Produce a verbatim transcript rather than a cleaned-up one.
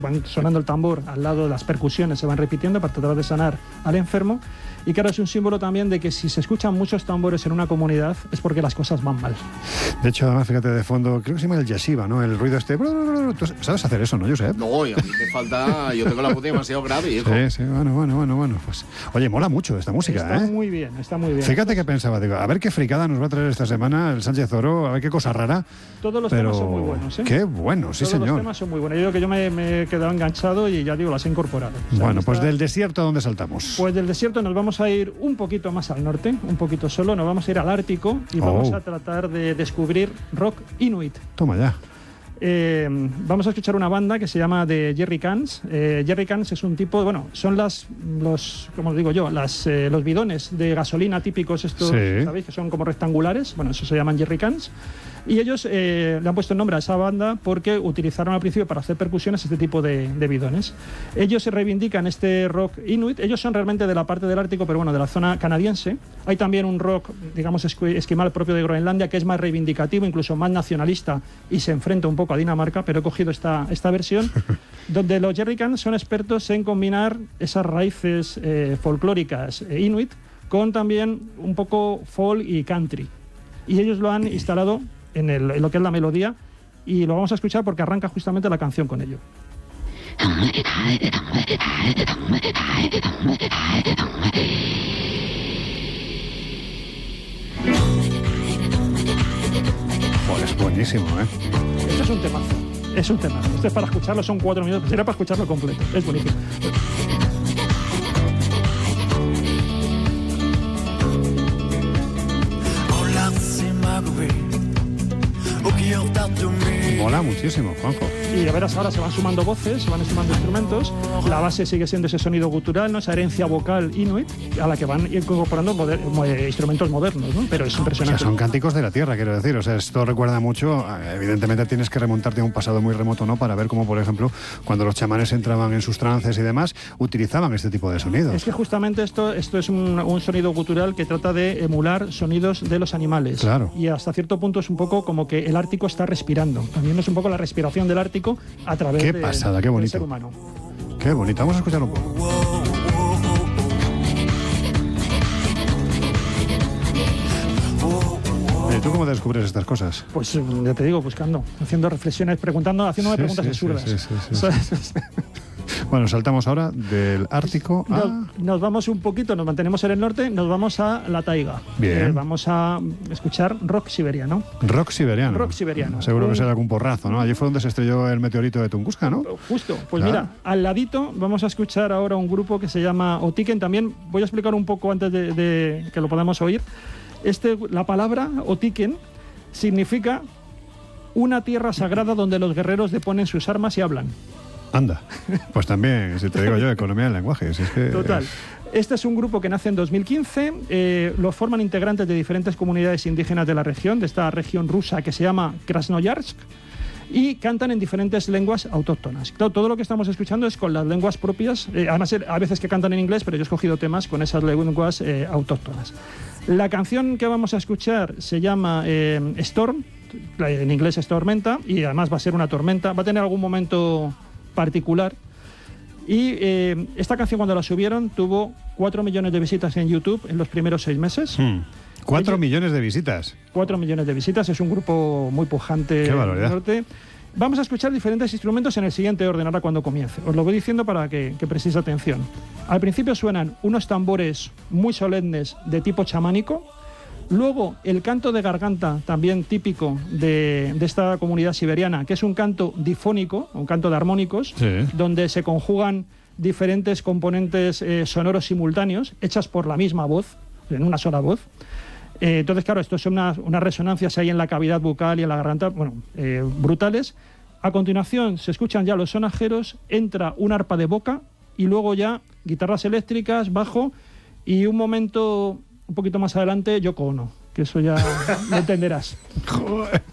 van sonando el tambor al lado, las percusiones se van repitiendo para tratar de sanar al enfermo. Y claro, es un símbolo también de que si se escuchan muchos tambores en una comunidad es porque las cosas van mal. De hecho, además, fíjate, de fondo, creo que se llama el yeshiva, ¿no? El ruido este... ¿Tú sabes hacer eso, no, Josep? No, y a mí me falta... Yo tengo la voz demasiado grave, hijo. Sí, sí, bueno, bueno, bueno, bueno. Pues, oye, mola mucho esta música, está ¿eh? Está muy bien, está muy bien. Fíjate que pensaba, digo, a ver qué fricada nos va a traer esta semana el Sánchez Oro, a ver qué cosa rara. Todos los pero... temas son muy buenos, ¿eh? Qué bueno, sí, Todos señor. Todos los temas son muy buenos. Yo digo que yo me, me he quedado enganchado y ya digo, las he incorporado. O sea, bueno, está... pues del desierto, ¿a dónde saltamos? Pues del desierto nos vamos a ir un poquito más al norte, un poquito solo, nos vamos a ir al Ártico y oh. vamos a tratar de descubrir rock inuit. Toma ya. Eh, vamos a escuchar una banda que se llama The Jerry Cans. Eh, Jerry Cans es un tipo, bueno, son las, los, como digo yo, las, eh, los bidones de gasolina típicos estos, sí. ¿sabéis? Que son como rectangulares, bueno, eso se llaman Jerry Cans. Y ellos eh, le han puesto el nombre a esa banda porque utilizaron al principio para hacer percusiones este tipo de, de bidones. Ellos se reivindican este rock inuit. Ellos son realmente de la parte del Ártico, pero bueno, de la zona canadiense. Hay también un rock, digamos, esquimal propio de Groenlandia, que es más reivindicativo, incluso más nacionalista, y se enfrenta un poco a Dinamarca, pero he cogido esta, esta versión, donde los Jerry Cans son expertos en combinar esas raíces eh, folclóricas eh, inuit con también un poco folk y country. Y ellos lo han instalado en, el, en lo que es la melodía, y lo vamos a escuchar porque arranca justamente la canción con ello. Joder, es buenísimo, ¿eh? Esto es un temazo, es un temazo. Esto es para escucharlo, son cuatro minutos, sería para escucharlo completo, es buenísimo. Mola muchísimo, Juanjo. Y a verás, ahora se van sumando voces, se van sumando instrumentos. La base sigue siendo ese sonido gutural, ¿no? Esa herencia vocal inuit, a la que van incorporando moder instrumentos modernos, ¿no? Pero es impresionante. O sea, son cánticos de la tierra, quiero decir. O sea, esto recuerda mucho, evidentemente tienes que remontarte a un pasado muy remoto, ¿no? Para ver cómo, por ejemplo, cuando los chamanes entraban en sus trances y demás, utilizaban este tipo de sonidos. Es que justamente esto, esto es un, un sonido gutural que trata de emular sonidos de los animales. Claro. Y hasta cierto punto es un poco como que el Ártico está respirando. También es un poco la respiración del Ártico a través qué de, pasada, qué bonito. del ser humano. Qué bonito. Vamos a escuchar un poco. ¿Y tú cómo descubres estas cosas? Pues ya te digo, buscando, haciendo reflexiones, preguntando, haciéndome sí, preguntas sí, absurdas. Sí, sí, sí, sí, sí. Bueno, saltamos ahora del Ártico a... Nos, nos vamos un poquito, nos mantenemos en el norte, nos vamos a la taiga. Bien. Eh, vamos a escuchar rock siberiano. Rock siberiano. Rock siberiano. Seguro un... que será algún porrazo, ¿no? Allí fue donde se estrelló el meteorito de Tunguska, ¿no? Justo. Pues claro. Mira, al ladito vamos a escuchar ahora un grupo que se llama Otiken. También voy a explicar un poco antes de, de que lo podamos oír. Este, la palabra Otiken significa una tierra sagrada donde los guerreros deponen sus armas y hablan. Anda, pues también, si te digo yo, economía del lenguaje. Si es que... Total. Este es un grupo que nace en dos mil quince, eh, lo forman integrantes de diferentes comunidades indígenas de la región, de esta región rusa que se llama Krasnoyarsk, y cantan en diferentes lenguas autóctonas. Claro, todo lo que estamos escuchando es con las lenguas propias, eh, además a veces que cantan en inglés, pero yo he escogido temas con esas lenguas eh, autóctonas. La canción que vamos a escuchar se llama eh, Storm, en inglés es tormenta, y además va a ser una tormenta, va a tener algún momento particular. Y eh, esta canción, cuando la subieron, tuvo cuatro millones de visitas en YouTube en los primeros seis meses. Hmm. cuatro Ellos, millones de visitas. cuatro millones de visitas, es un grupo muy pujante. Qué barbaridad. Del norte. Vamos a escuchar diferentes instrumentos en el siguiente orden, ahora cuando comience. Os lo voy diciendo para que, que prestéis atención. Al principio suenan unos tambores muy solemnes de tipo chamánico. Luego, el canto de garganta, también típico de, de esta comunidad siberiana, que es un canto difónico, un canto de armónicos, sí. donde se conjugan diferentes componentes eh, sonoros simultáneos, hechas por la misma voz, en una sola voz. Eh, entonces, claro, esto son unas, unas resonancias ahí en la cavidad bucal y en la garganta, bueno, eh, brutales. A continuación, se escuchan ya los sonajeros, entra un arpa de boca y luego ya guitarras eléctricas, bajo y un momento... Un poquito más adelante, Yoko Ono, que eso ya lo entenderás. Joder.